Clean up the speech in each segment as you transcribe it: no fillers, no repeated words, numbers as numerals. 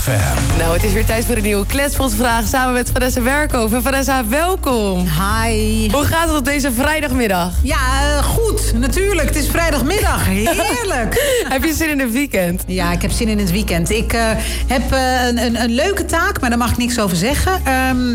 FM. Nou, het is weer tijd voor een nieuwe Kletspot-vraag samen met Vanessa Werkhoven. Vanessa, welkom. Hi. Hoe gaat het op deze vrijdagmiddag? Ja, goed. Natuurlijk. Het is vrijdagmiddag. Heerlijk. Heb je zin in het weekend? Ja, ik heb zin in het weekend. Ik heb een leuke taak, maar daar mag ik niks over zeggen.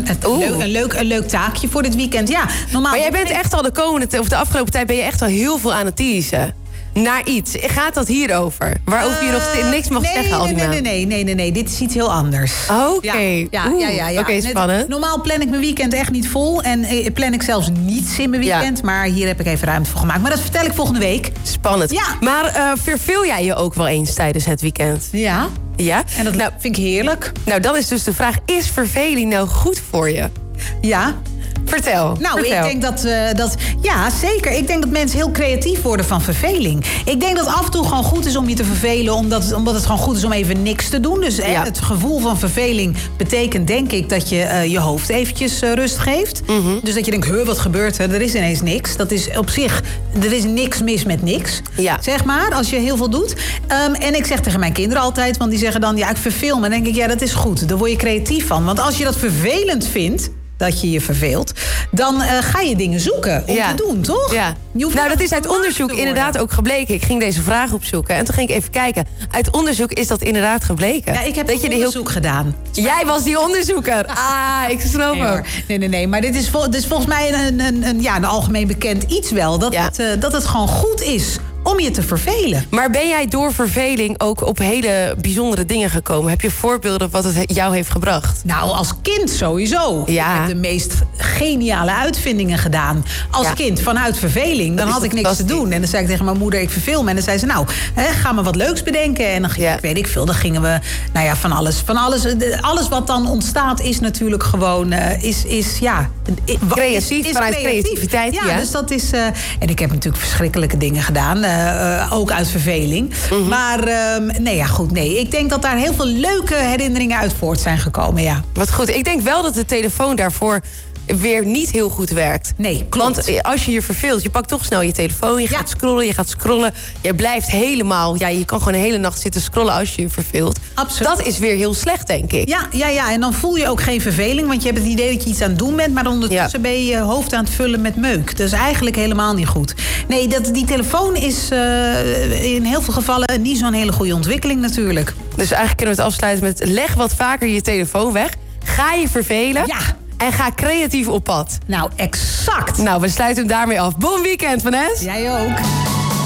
Een leuk taakje voor dit weekend. Ja, normaal. Maar jij bent echt al de afgelopen tijd ben je echt al heel veel aan het teasen. Naar iets. Gaat dat hierover? Waarover je nog niks mag zeggen al die maanden? Nee. Dit is iets heel anders. Oké. Ja. Oké, spannend. Normaal plan ik mijn weekend echt niet vol. En plan ik zelfs niets in mijn weekend. Ja. Maar hier heb ik even ruimte voor gemaakt. Maar dat vertel ik volgende week. Spannend. Ja. Maar verveel jij je ook wel eens tijdens het weekend? Ja. Ja? En dat vind ik heerlijk. Nou, dan is dus de vraag, is verveling nou goed voor je? Ja. Vertel. Ik denk dat ja, zeker. Ik denk dat mensen heel creatief worden van verveling. Ik denk dat af en toe gewoon goed is om je te vervelen, omdat het gewoon goed is om even niks te doen. Dus het gevoel van verveling betekent, denk ik, dat je je hoofd eventjes rust geeft. Mm-hmm. Dus dat je denkt, wat gebeurt er? Er is ineens niks. Dat is op zich, er is niks mis met niks. Ja. Zeg maar, als je heel veel doet. En ik zeg tegen mijn kinderen altijd, want die zeggen dan, ja, ik verveel me. Dan denk ik, ja, dat is goed. Daar word je creatief van. Want als je dat vervelend vindt, dat je je verveelt, dan ga je dingen zoeken om te doen, toch? Ja. Nou, dat is uit onderzoek inderdaad ook gebleken. Ik ging deze vraag opzoeken en toen ging ik even kijken. Uit onderzoek is dat inderdaad gebleken. Ja, ik heb onderzoek gedaan. Jij was die onderzoeker. Ik snap hem. Nee. Maar dit is volgens mij een algemeen bekend iets wel. Dat het gewoon goed is om je te vervelen. Maar ben jij door verveling ook op hele bijzondere dingen gekomen? Heb je voorbeelden wat het jou heeft gebracht? Nou, als kind sowieso. Ja. Ik heb de meest geniale uitvindingen gedaan. Als kind, vanuit verveling. Dan had ik niks te doen. En dan zei ik tegen mijn moeder, ik verveel me. En dan zei ze, ga maar wat leuks bedenken. En dan weet ik veel, dan gingen we, van alles. Alles wat dan ontstaat is natuurlijk gewoon, creatief, vanuit creativiteit. Ja, dus dat is, en ik heb natuurlijk verschrikkelijke dingen gedaan. Ook uit verveling. Mm-hmm. Maar ik denk dat daar heel veel leuke herinneringen uit voort zijn gekomen, ja. Wat goed. Ik denk wel dat de telefoon daarvoor weer niet heel goed werkt. Nee, klopt. Want als je je verveelt, je pakt toch snel je telefoon, je gaat scrollen. Je blijft helemaal, je kan gewoon de hele nacht zitten scrollen als je je verveelt. Absoluut. Dat is weer heel slecht, denk ik. Ja, en dan voel je ook geen verveling, want je hebt het idee dat je iets aan het doen bent, maar ondertussen ben je je hoofd aan het vullen met meuk. Dat is eigenlijk helemaal niet goed. Nee, die telefoon is in heel veel gevallen niet zo'n hele goede ontwikkeling natuurlijk. Dus eigenlijk kunnen we het afsluiten met, leg wat vaker je telefoon weg. Ga je vervelen. Ja. En ga creatief op pad. Nou, exact. Nou, we sluiten hem daarmee af. Bon weekend, Vanessa. Jij ook.